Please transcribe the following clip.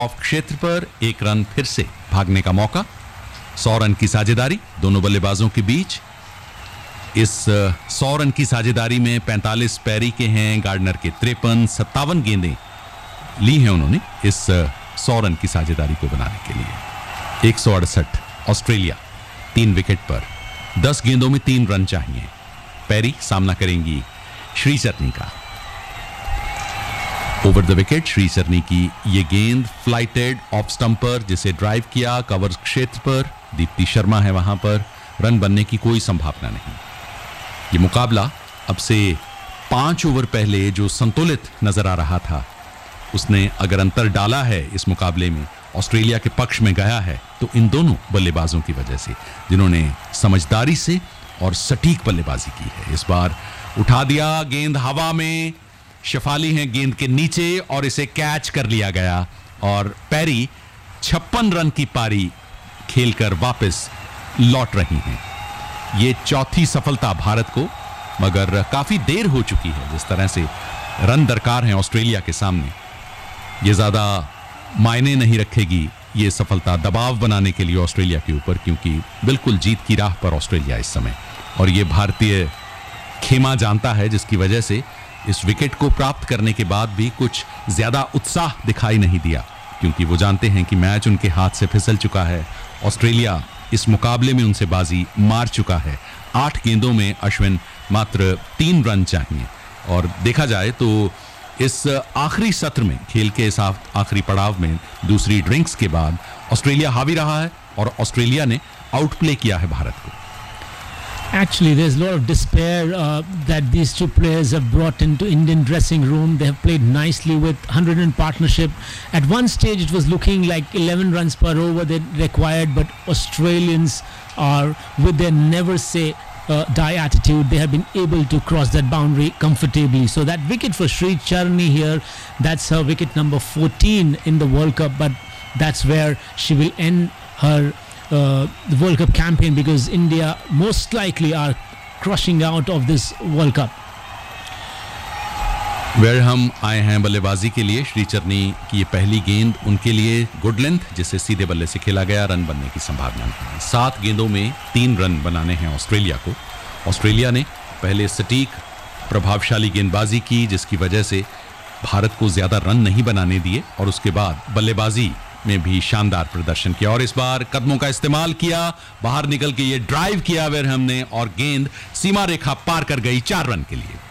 Of क्षेत्र पर एक रन फिर से भागने का मौका। 100 रन की साझेदारी दोनों बल्लेबाजों के बीच। इस 100 रन की साझेदारी में 45 पैरी के हैं, गार्डनर के 53, 57 गेंदें ली हैं उन्होंने इस 100 रन की साझेदारी को बनाने के लिए। 168 ऑस्ट्रेलिया 3 विकेट पर 10 गेंदों में 3 रन चाहिए। पैरी सामना करेंगी श्रीचरनी का। ओवर द विकेट श्रीचरनी की ये गेंद फ्लाइटेड ऑफ स्टंपर, जिसे ड्राइव किया कवर क्षेत्र पर। दीप्ति शर्मा है वहां पर, रन बनने की कोई संभावना नहीं। ये मुकाबला अब से 5 ओवर पहले जो संतुलित नजर आ रहा था, उसने अगर अंतर डाला है इस मुकाबले में, ऑस्ट्रेलिया के पक्ष में गया है, तो इन दोनों बल्लेबाजों की वजह से, जिन्होंने समझदारी से और सटीक बल्लेबाजी की है। इस बार उठा दिया, गेंद हवा में, शफाली है गेंद के नीचे और इसे कैच कर लिया गया और पैरी 56 रन की पारी खेलकर वापस लौट रही हैं। ये चौथी सफलता भारत को, मगर काफी देर हो चुकी है। जिस तरह से रन दरकार हैं ऑस्ट्रेलिया के सामने, ये ज्यादा मायने नहीं रखेगी ये सफलता दबाव बनाने के लिए ऑस्ट्रेलिया के ऊपर, क्योंकि बिल्कुल जीत की राह पर ऑस्ट्रेलिया इस समय। और ये भारतीय खेमा जानता है, जिसकी वजह से इस विकेट को प्राप्त करने के बाद भी कुछ ज्यादा उत्साह दिखाई नहीं दिया, क्योंकि वो जानते हैं कि मैच उनके हाथ से फिसल चुका है। ऑस्ट्रेलिया इस मुकाबले में उनसे बाजी मार चुका है। 8 गेंदों में अश्विन मात्र 3 रन चाहिए। और देखा जाए तो इस आखिरी सत्र में, खेल के इस आखिरी पड़ाव में, दूसरी ड्रिंक्स के बाद ऑस्ट्रेलिया हावी रहा है और ऑस्ट्रेलिया ने आउटप्ले किया है भारत को। Actually, there's a lot of despair that these two players have brought into Indian dressing room. They have played nicely with 100 run partnership. At one stage, it was looking like 11 runs per over they required, but Australians are, with their never say die attitude, they have been able to cross that boundary comfortably. So that wicket for Sri Charni here, that's her wicket number 14 in the World Cup, but that's where she will end her the World Cup campaign, because India most likely are crushing out of this World Cup. Where हम आए हैं बल्लेबाजी के लिए। श्रीचरनी की ये पहली गेंद उनके लिए गुड लेंथ, जिसे सीधे बल्ले से खेला गया, रन बनने की संभावना नहीं। 7 गेंदों में 3 रन बनाने हैं ऑस्ट्रेलिया को। ऑस्ट्रेलिया ने पहले सटीक प्रभावशाली गेंदबाजी की, जिसकी वजह से भारत को ज्यादा रन नहीं बनाने दिए, और उसके बाद बल्लेबाजी में भी शानदार प्रदर्शन किया। और इस बार कदमों का इस्तेमाल किया, बाहर निकल के ये ड्राइव किया वेरहम ने, और गेंद सीमा रेखा पार कर गई 4 रन के लिए।